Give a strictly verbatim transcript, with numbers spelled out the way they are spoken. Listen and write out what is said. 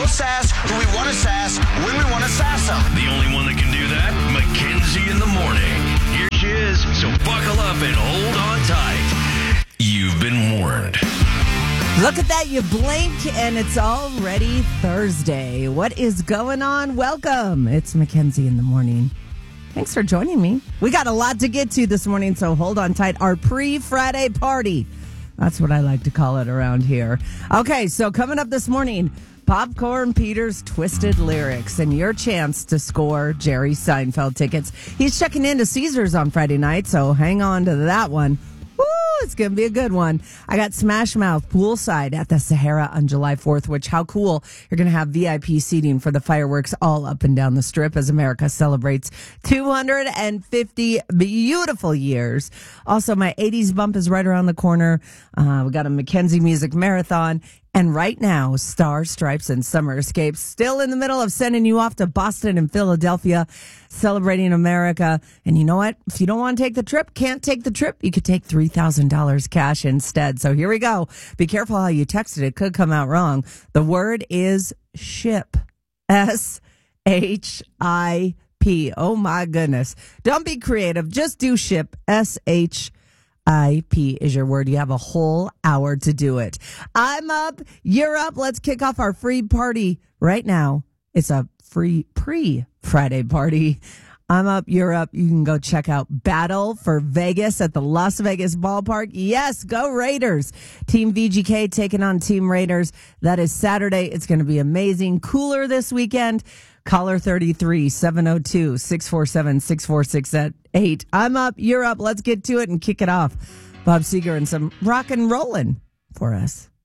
sass who we want to sass when we want to sass them. The only one that can do that, Mackenzie in the morning. Here she is, so buckle up and hold on tight. You've been warned. Look at that, you blink and it's already Thursday. What is going on? Welcome. It's Mackenzie in the morning. Thanks for joining me. We got a lot to get to this morning, so hold on tight. Our pre-Friday party. That's what I like to call it around here. Okay, so coming up this morning, Popcorn Peter's Twisted Lyrics and your chance to score Jerry Seinfeld tickets. He's checking into Caesars on Friday night, so hang on to that one. Woo, it's going to be a good one. I got Smash Mouth poolside at the Sahara on July fourth, which how cool. You're going to have V I P seating for the fireworks all up and down the strip as America celebrates two hundred fifty beautiful years. Also, my eighties bump is right around the corner. Uh, we got a Mackenzie Music Marathon. And right now, Star Stripes and Summer Escapes still in the middle of sending you off to Boston and Philadelphia, celebrating America. And you know what? If you don't want to take the trip, can't take the trip, you could take three thousand dollars cash instead. So here we go. Be careful how you text it. It could come out wrong. The word is ship. S H I P. Oh, my goodness. Don't be creative. Just do ship. S H I P is your word. You have a whole hour to do it. I'm up. You're up. Let's kick off our free party right now. It's a free pre-Friday party. I'm up. You're up. You can go check out Battle for Vegas at the Las Vegas ballpark. Yes, go Raiders. Team V G K taking on Team Raiders. That is Saturday. It's going to be amazing. Cooler this weekend. Caller thirty-three, seven oh two, six four seven, six four six eight. I'm up. You're up. Let's get to it and kick it off. Bob Seger and some rock and rollin' for us.